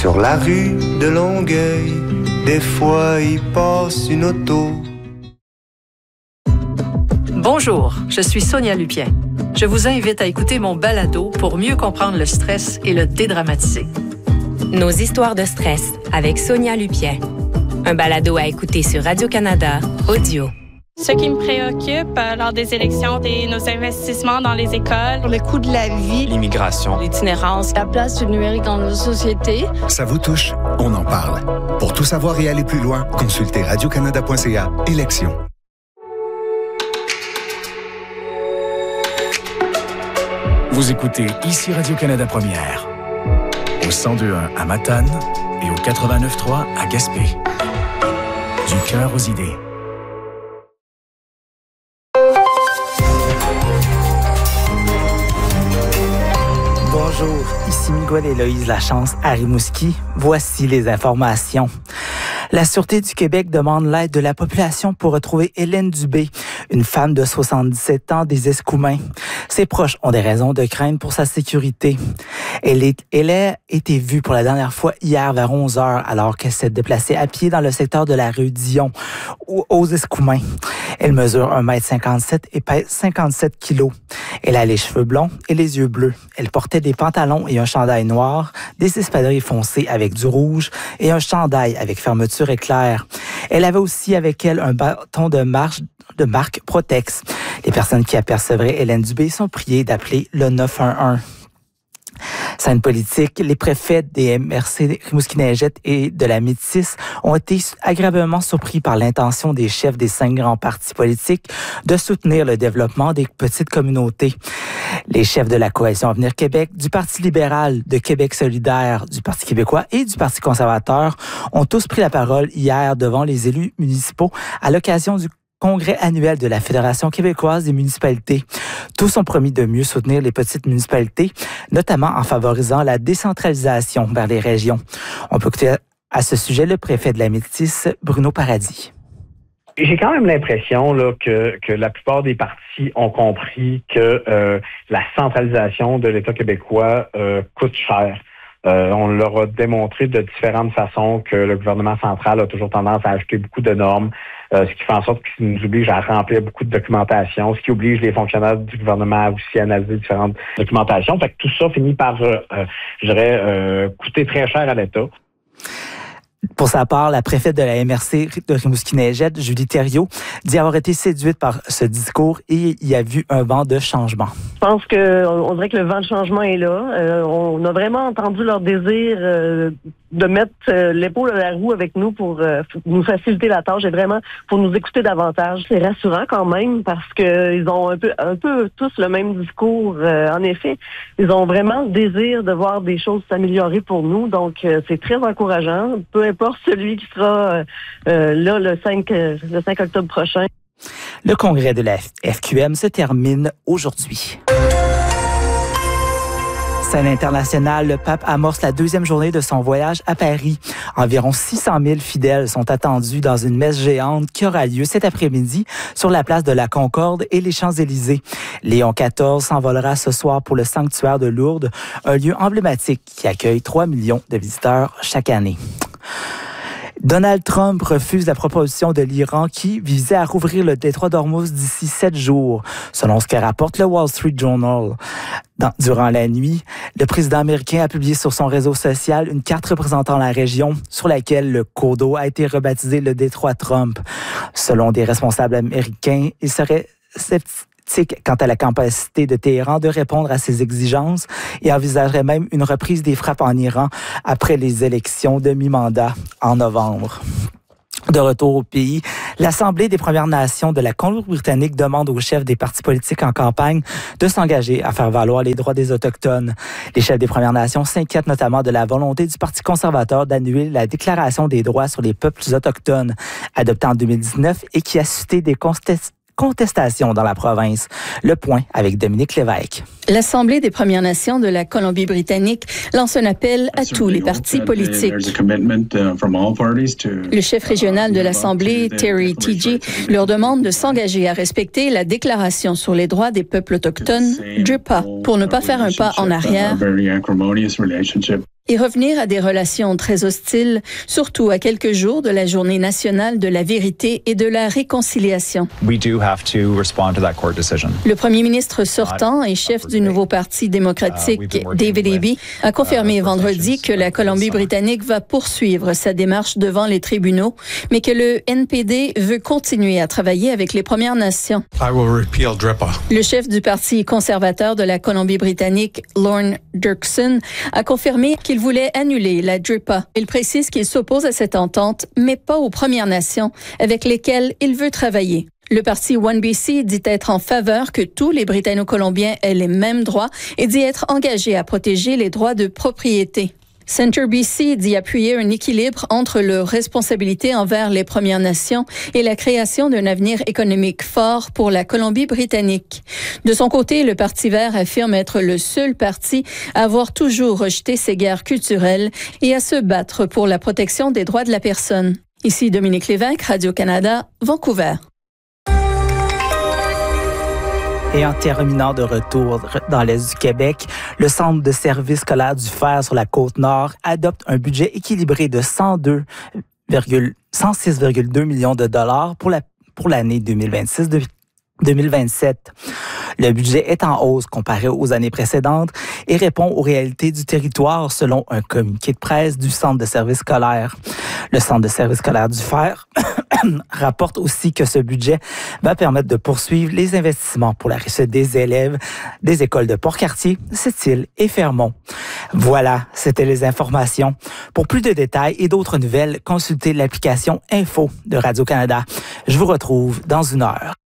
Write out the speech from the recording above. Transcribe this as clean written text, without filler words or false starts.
Sur la rue de Longueuil, des fois il passe une auto. Bonjour, je suis Sonia Lupien. Je vous invite à écouter mon balado pour mieux comprendre le stress et le dédramatiser. Nos histoires de stress avec Sonia Lupien. Un balado à écouter sur Radio-Canada Audio. Ce qui me préoccupe lors des élections, c'est nos investissements dans les écoles, le coût de la vie, l'immigration, l'itinérance, la place du numérique dans nos sociétés. Ça vous touche? On en parle. Pour tout savoir et aller plus loin, consultez radiocanada.ca élections. Vous écoutez ici Radio-Canada Première, au 102.1 à Matane et au 89.3 à Gaspé. Du cœur aux idées. Bonjour, ici Miguel Héloïse Lachance à Rimouski. Voici les informations. La Sûreté du Québec demande l'aide de la population pour retrouver Hélène Dubé, une femme de 77 ans des Escoumins. Ses proches ont des raisons de craindre pour sa sécurité. Elle a été vue pour la dernière fois hier vers 11h alors qu'elle s'est déplacée à pied dans le secteur de la rue Dion, aux Escoumins. Elle mesure 1,57 m et pèse 57 kilos. Elle a les cheveux blonds et les yeux bleus. Elle portait des pantalons et un chandail noir, des espadrilles foncées avec du rouge et un chandail avec fermeture éclair. Elle avait aussi avec elle un bâton de marque Protex. Les personnes qui apercevraient Hélène Dubé sont priées d'appeler le 911. Scène politique, les préfets des MRC Rimouski-Neigette et de la Métis ont été agréablement surpris par l'intention des chefs des 5 grands partis politiques de soutenir le développement des petites communautés. Les chefs de la Coalition Avenir Québec, du Parti libéral, de Québec solidaire, du Parti québécois et du Parti conservateur ont tous pris la parole hier devant les élus municipaux à l'occasion du congrès annuel de la Fédération québécoise des municipalités. Tous ont promis de mieux soutenir les petites municipalités, notamment en favorisant la décentralisation vers les régions. On peut écouter à ce sujet le préfet de la Métis, Bruno Paradis. J'ai quand même l'impression là, que la plupart des partis ont compris que la centralisation de l'État québécois coûte cher. On leur a démontré de différentes façons que le gouvernement central a toujours tendance à ajouter beaucoup de normes, ce qui fait en sorte qu'il nous oblige à remplir beaucoup de documentation, ce qui oblige les fonctionnaires du gouvernement à aussi analyser différentes documentations. Fait que tout ça finit par, coûter très cher à l'État. Pour sa part, la préfète de la MRC de Rimouski-Neigette, Julie Thériault, dit avoir été séduite par ce discours et y a vu un vent de changement. Je pense qu'on dirait que le vent de changement est là. On a vraiment entendu leur désir de mettre l'épaule à la roue avec nous pour nous faciliter la tâche et vraiment pour nous écouter davantage. C'est rassurant quand même parce qu'ils ont un peu tous le même discours. En effet, ils ont vraiment le désir de voir des choses s'améliorer pour nous. Donc, c'est très encourageant. Peu importe celui qui sera là le 5 octobre prochain. Le congrès de la FQM se termine aujourd'hui. Scène internationale, le pape amorce la 2e journée de son voyage à Paris. Environ 600 000 fidèles sont attendus dans une messe géante qui aura lieu cet après-midi sur la place de la Concorde et les Champs-Élysées. Léon XIV s'envolera ce soir pour le sanctuaire de Lourdes, un lieu emblématique qui accueille 3 millions de visiteurs chaque année. Donald Trump refuse la proposition de l'Iran qui visait à rouvrir le détroit d'Ormuz d'ici 7 jours, selon ce que rapporte le Wall Street Journal. Durant la nuit, le président américain a publié sur son réseau social une carte représentant la région sur laquelle le cours d'eau a été rebaptisé le détroit Trump. Selon des responsables américains, il serait sceptique quant à la capacité de Téhéran de répondre à ses exigences et envisagerait même une reprise des frappes en Iran après les élections de mi-mandat en novembre. De retour au pays, l'Assemblée des Premières Nations de la Colombie-Britannique demande aux chefs des partis politiques en campagne de s'engager à faire valoir les droits des Autochtones. Les chefs des Premières Nations s'inquiètent notamment de la volonté du Parti conservateur d'annuler la Déclaration des droits sur les peuples autochtones, adoptée en 2019 et qui a suscité des contestation dans la province. Le point avec Dominique Lévesque. L'Assemblée des Premières Nations de la Colombie-Britannique lance un appel à tous les partis politiques. Le chef régional de l'Assemblée, Terry Teegee, leur demande de s'engager à respecter la Déclaration sur les droits des peuples autochtones, DRIPA, pour ne pas faire un pas en arrière et revenir à des relations très hostiles, surtout à quelques jours de la Journée nationale de la vérité et de la réconciliation. Le premier ministre sortant et chef du nouveau Parti démocratique, David Eby, a confirmé vendredi que la Colombie-Britannique va poursuivre sa démarche devant les tribunaux, mais que le NPD veut continuer à travailler avec les Premières Nations. Le chef du Parti conservateur de la Colombie-Britannique, Lorne Dirksen, a confirmé qu'il voulait annuler la DRIPA. Il précise qu'il s'oppose à cette entente, mais pas aux Premières Nations, avec lesquelles il veut travailler. Le parti One BC dit être en faveur que tous les Britanno-Colombiens aient les mêmes droits et dit être engagé à protéger les droits de propriété. Centre BC dit appuyer un équilibre entre leurs responsabilités envers les Premières Nations et la création d'un avenir économique fort pour la Colombie-Britannique. De son côté, le Parti vert affirme être le seul parti à avoir toujours rejeté ces guerres culturelles et à se battre pour la protection des droits de la personne. Ici Dominique Lévesque, Radio-Canada, Vancouver. Et en terminant de retour dans l'Est du Québec, le Centre de services scolaires du Fer sur la Côte-Nord adopte un budget équilibré de 106,2 millions de dollars pour l'année 2026-2027. Le budget est en hausse comparé aux années précédentes et répond aux réalités du territoire selon un communiqué de presse du Centre de services scolaires. Le Centre de services scolaires du Fer rapporte aussi que ce budget va permettre de poursuivre les investissements pour la réussite des élèves des écoles de Port-Cartier, Sept-Îles et Fermont. Voilà, c'était les informations. Pour plus de détails et d'autres nouvelles, consultez l'application Info de Radio-Canada. Je vous retrouve dans une heure.